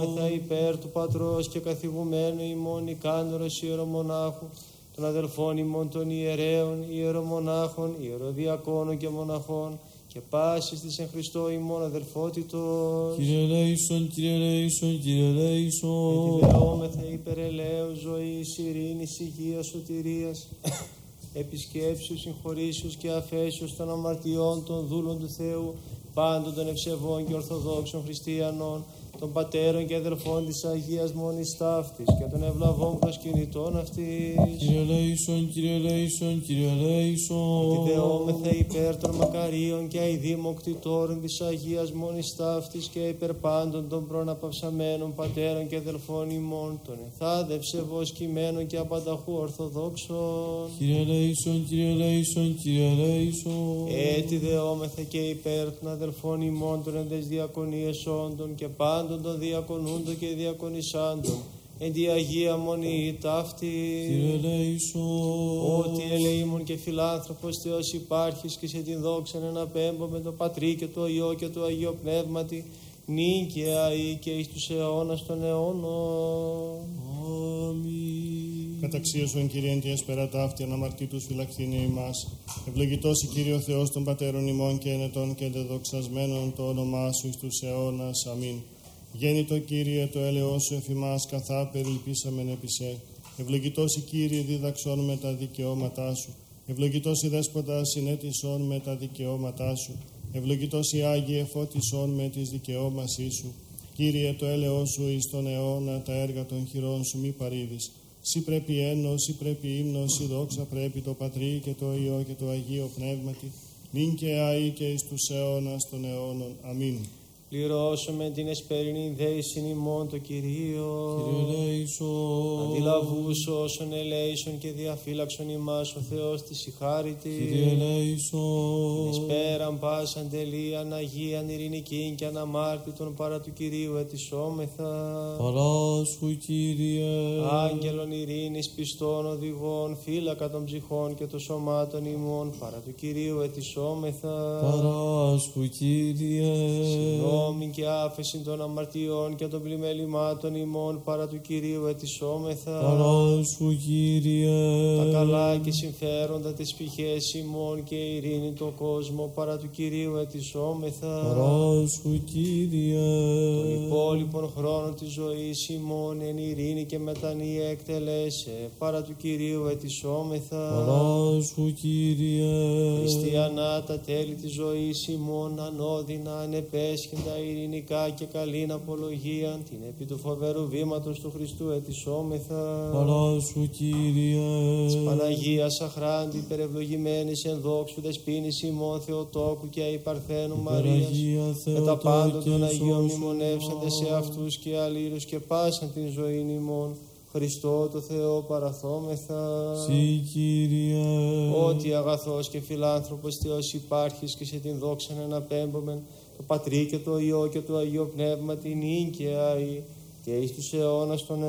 Θα υπέρ του Πατρός και καθηγουμένου ημών ικάνωρος ιερομονάχου, των αδελφών ημών των ιερέων, ιερομονάχων, ιεροδιακόνων και μοναχών, και πάσης της εν Χριστώ ημών αδελφότητος. Κύριε ελέησον, Κύριε ελέησον, Κύριε ελέησον. Επιβεβαιώμεθα υπερελαίου ζωής, ειρήνης, υγείας, σωτηρίας, επισκέψεως, συγχωρήσεως και αφέσεως των αμαρτιών των δούλων του Θεού, πάντων των ευσεβών και ορθοδόξων χριστιανών, των πατέρων και αδελφών της Αγίας Μονής Ταύτης και των ευλαβών προσκυνητών αυτής. Κύριε ελέησον, Κύριε ελέησον, Κύριε ελέησον. Επιβεβαιώμεθα υπέρ των μακαρίων και αηδήμων κτητόρων της Αγίας Μονής Ταύτης και υπέρ πάντων των προναπαυσαμένων πατέρων και αδελφών ημών, των εθάδευσε βοσκημένων και απανταχού ορθοδόξων. Κύριε ελέησον, Κύριε ελέησον, Κύριε ελέησον. Έτσι δεόμεθα και υπέρ των αδελφών ημών των εντες διακονίες όντων και πάντων των διακονούντων και διακονισάντων εν τη Αγία Μονή ταύτη. Κύριε ελέησον. Ότι ελεήμων και φιλάνθρωπος Θεός υπάρχεις και σε την δόξαν εναπέμπω με το Πατρί και το Υιό και το Αγίο Πνεύματι νυν και αεί και εις τους αιώνας των αιώνων. Αμήν. Καταξίωσον Κύριε εν τη εσπέρα ταύτη αναμαρτήτους φυλαχθήνε ημάς. Ευλογητός η Κύριε ο Θεός των πατέρων ημών και ενετών και εντεδοξασμένων το όνομά σου εις τους αιώνας. Αμήν. Γέννητο Κύριε το έλεος σου εφημάς καθά περιλυπήσαμεν επί σε. Ευλογητός η Κύριε δίδαξον με τα δικαιώματά σου. Ευλογητός η Δέσποτα συνέτησον με τα δικαιώματά σου. Ευλογητός η Άγιε φώτισον με τις δικαιώμασή σου. Κύριε το έλεος σου εις τον αιώνα τα έργα των χειρών σου μη παρήδεις. Σύ πρέπει ένος, σύ πρέπει ύμνος, σύ δόξα πρέπει το Πατρί και το Υιό και το Αγίο Πνεύματι, νυν και αεί και εις τους αιώνας των αιώνων. Αμήν. Πληρώσουμε την εσπερινή δέησιν ημών το Κυρίο. Κύριε ελέησον. Αντιλαβούς όσων ελέησον και διαφύλαξον ημάς ο Θεός της συγχάρητη. Κύριε ελέησον. Εσπέραν πάσαν τελείαν Αγίαν ειρηνικήν και αναμάρτητον παρά του Κυρίου ετισόμεθα. Παράσχου Κύριε. Άγγελων ειρήνης πιστών οδηγών φύλακα των ψυχών και των σωμάτων ημών παρά του Κυρίου ετισόμεθα. Παράσχου Κύριε. Συγγνώμη και άφεση των αμαρτιών και των πλημελημάτων ημών παρά του Κυρίου ετισόμεθα. Παράσχου Κύριε. Τα καλά και συμφέροντα τις πηχές ημών και ειρήνη το κόσμο παρά του Κυρίου ετισόμεθα. Παράσχου Κύριε. Τον υπόλοιπον χρόνο της ζωής ημών εν ειρήνη και μετανία εκτελέσε παρά του Κυρίου ετισόμεθα. Παράσχου Κύριε. Χριστιανά τα τέλη της ζωής ημών ανώδυνα ανεπέσχυντα ειρηνικά και καλήν απολογίαν την επί του φοβερού βήματος του Χριστού ετισόμεθα. Παράσχου Κύριε. Της Παναγίας αχράντη υπερευλογημένης εν δόξου δεσποίνης ημών Θεοτόκου και αϊπαρθένου Μαρίας με τα πάντων των Αγίων μνημονεύσαντες σε αυτούς και αλλήλους και πάσαν την ζωήν ημών Χριστό το Θεό παραθόμεθα. Συ Κύριε. Ότι αγαθός και φιλάνθρωπος Θεός υπάρχεις και σε την δόξαν εναπέμπομεν το Πατρί και το Υιό και το Αγίο Πνεύμα την νυν και αεί και εις τους αιώνας των